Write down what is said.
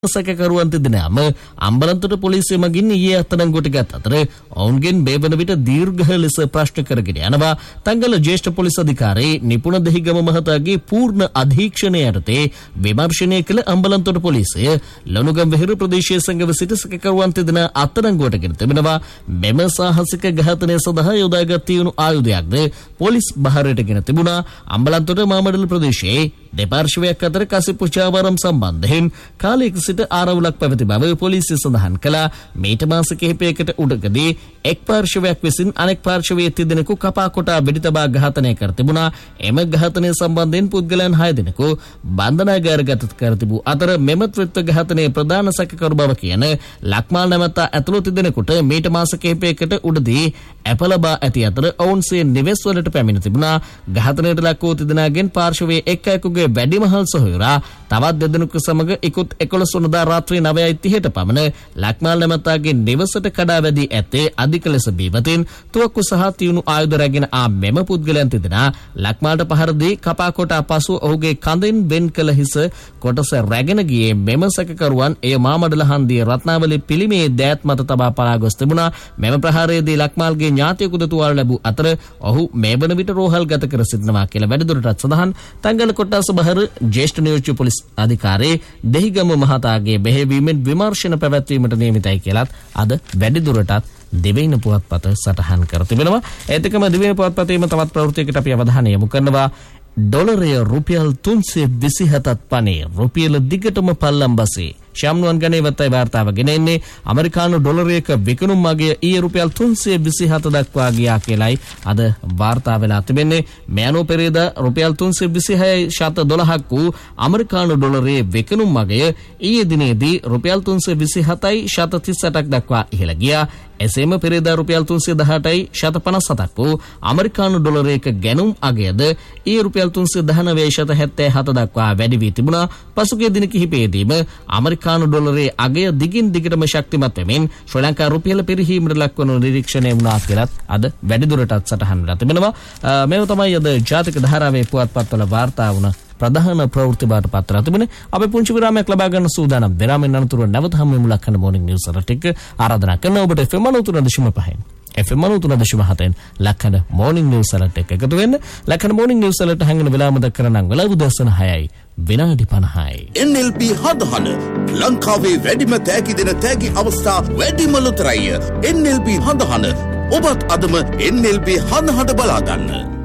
සැකකරුවන් තිදෙනාම අම්බලන්තොට පොලිසිය මගින් ඊයේ අත්අඩංගුවට ගත් අතර ඔවුන්ගෙන් මේ වන විට දීර්ඝ ලෙස ප්‍රශ්න කරගෙන යනවා. තංගල ජ්‍යෙෂ්ඨ පොලිස් අධිකාරී නිපුණ දෙහිගම මහතාගේ පූර්ණ අධීක්ෂණය යටතේ විමර්ශනය කළ අම්බලන්තොට පොලිසිය ලණුගම්වෙහෙර ප්‍රදේශයේ සංගව සිට සැකකරුවන් තිදෙනා අත්අඩංගුවට ගෙන තිබෙනවා. මෙම සාහසික ඝාතනය සඳහා යොදාගත් තියුණු ආයුධයක්ද පොලිස් බහරයට ගෙන තිබුණා. අම්බලන්තොට මාමඩල ප්‍රදේශයේ දෙපාර්ශ්වයක් අතර කසිප්පු චාවාරම් සම්බන්ධයෙන් කාලයක සිට ආරවුලක් පැවති බව පොලිසිය සඳහන් කළා. මේට මාස කිහිපයකට උඩකදී එක් පාර්ශ්වයක් විසින් අනෙක් පාර්ශ්වයේ තිදෙනෙකු කපා කොටා වෙඩි තබා ඝාතනය කර තිබුණා. එම ඝාතනය සම්බන්ධයෙන් පුද්ගලයන් 6 දෙනෙකු බන්ධනාගාරගත කර තිබූ අතර මෙම ත්‍රිත්ව ඝාතනයේ ප්‍රධාන සැකකරු බව කියන ලක්මාල් නැමැත්තා ඇතුළු තිදෙනෙකුට මේට මාස කිහිපයකට උඩදී අප ලබා ඇති අතර ඔවුන් සිය නිවෙස් වලට පැමිණ තිබුණා. ඝාතනයට ලක් වූ තිදෙනාගෙන් පාර්ශ්වයේ එක් අයෙකුගේ වැඩිමහල් සොහොයුරා තවත් දෙදෙනෙකු සමග ඉකුත් 11 වනදා රාත්‍රී 9:30ට පමණ ලක්මාල් නැමැත්තාගේ නිවසට කඩා වැදී ඇත්තේ අධික ලෙස බීමතින් තුවක්කු සහ තියුණු ආයුධ රැගෙන ආ මෙම පුද්ගලයන් තිදෙනා ලක්මාල්ට පහර දී කපා කොටා පසු ඔහුගේ කඳෙන් වෙන් කළ හිස කොටස රැගෙන ගියේ මෙම සැකකරුවන් එය මාමඩල හන්දිය රත්නාවලි පිළිමේ දෑත් මත තබා පලා ගොස් තිබුණා. මෙම ප්‍රහාරයේදී ලක්මාල්ගේ ඥාතියෙකුද තුවාල ලැබූ අතර ඔහු මේ වන විට රෝහල් ගත කර සිටිනවා කියලා වැඩිදුරටත් සඳහන්. තංගල කොට්ටාස බහර ජ්‍යෙෂ්ඨ නියෝජ්‍ය පොලිස් අධිකාරී දෙහිගම මහතාගේ බෙහෙවීමෙන් විමර්ශන පැවැත්වීමට නියමිතයි කියලත් අද වැඩිදුරටත් දෙවෙනි පුවත්පත සටහන් කර තිබෙනවා. ඒතකම දෙවෙනි පුවත්පතේම තවත් ප්‍රවෘත්තියකට අපි අවධානය යොමු කරනවා. ඩොලරය රුපියල් 327ත් පනේ රුපියල දිගටම පල්ලම් බසේ. ශාම්නුවන් ගණේ වත්තයි වාර්තාව ගෙන එන්නේ. ඇමරිකානු ඩොලරයක විකුණුම් අගය ඊයේ රුපියල් 327 දක්වා ගියා කියලයි අද වාර්තා වෙලා තිබෙන්නේ. මේ අනුව පෙරේදා රුපියල් 326.12ක් වූ ඇමරිකානු ඩොලරයේ විකුණුම් අගය ඊයේ දිනේදී රුපියල් 327.38ක් දක්වා ඉහළ ගියා. එසේම පෙරේදා රුපියල් 318.57ක් වූ ඇමරිකානු ඩොලරයක ගැනුම් අගයද ඊයේ රුපියල් 319.77 දක්වා වැඩි වී තිබුණා. පසුගිය දින කිහිපයේදීම ඇමරිකානු ඩොලරයේ අගය දිගින් දිගටම ශක්තිමත් වෙමින් ශ්‍රී ලංකා රුපියල පිරිහීමට ලක්වනු නිරීක්ෂණය වුණා කියලත් අද වැඩිදුරටත් සටහන් වෙලා තිබෙනවා. මේව තමයි අද ජාතික ධාරාවේ පුවත්පත්වල වාර්තා වුණ ප්‍රධාන ප්‍රවෘත්ති බාට පත් වෙලා තිබෙන්නේ. අපි පුංචි විරාමයක් ලබා ගන්න සූදානම්. විරාමෙන් අනතුරුව නැවත හමු වෙමු ලක්කන මොර්නිං නිවුස් රටක ආරාධනා කරන ඔබට FM 93.5 FM 93.7 ලක්කන මොර්නිං නිවුස් රටක එකතු වෙන්න. ලක්කන මොර්නිං නිවුස් රට හංගන වෙලාව මතක් කරනම් වෙලාව උදෑසන 6යි විනාඩි 50යි. NLP හදහන ලංකාවේ වැඩිම තෑගි දෙන තෑගි අවස්ථා වැඩිම ලොතරැයි NLP හදහන ඔබත් අදම NLP හදහට බලා ගන්න.